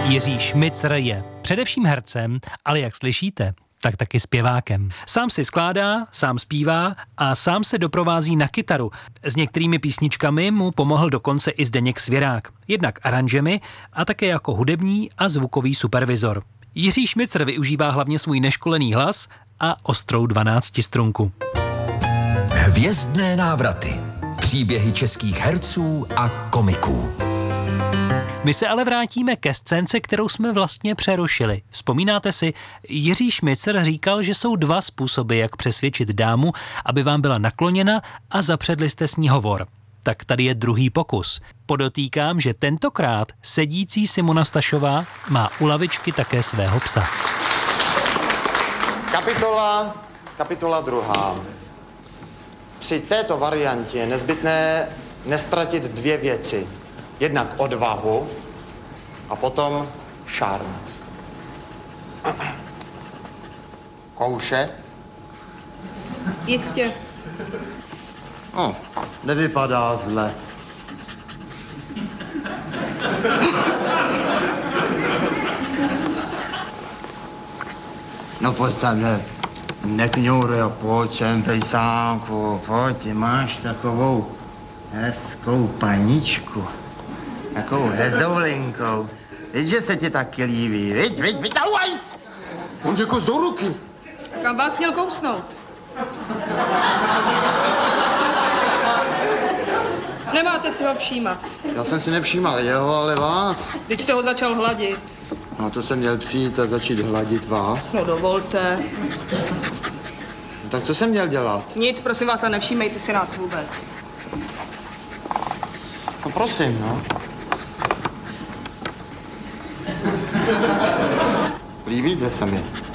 Jiří Šmicr je především hercem, ale jak slyšíte, tak taky zpěvákem. Sám si skládá, sám zpívá a sám se doprovází na kytaru. S některými písničkami mu pomohl dokonce i Zdeněk Svěrák. Jednak aranžemi a také jako hudební a zvukový supervizor. Jiří Šmicr využívá hlavně svůj neškolený hlas a ostrou 12strunku. Hvězdné návraty. Příběhy českých herců a komiků. My se ale vrátíme ke scénce, kterou jsme vlastně přerušili. Vzpomínáte si, Jiří Šmicr říkal, že jsou dva způsoby, jak přesvědčit dámu, aby vám byla nakloněna a zapředli jste s ní hovor. Tak tady je druhý pokus. Podotýkám, že tentokrát sedící Simona Stašová má u lavičky také svého psa. Kapitola druhá. Při této variantě je nezbytné nestratit dvě věci. Jednak odvahu a potom šarm. Kouše? Jistě. Nevypadá zle. No pojď sem, nekňoury a pojď sem, pejsánku, pojď, ty máš takovou hezkou paničku. Takovou hezoulinkou. Víš, že se ti taky líbí, viď, nauhajs! On tě kus do ruky. Kam vás měl kousnout? Nemáte si ho všímat. Já jsem si nevšímal jeho, ale vás. Teď jste ho začal hladit. No to jsem měl přijít a začít hladit vás. No dovolte. No, tak co jsem měl dělat? Nic, prosím vás, a nevšímejte si nás vůbec. No prosím, no. Líbíte se mi.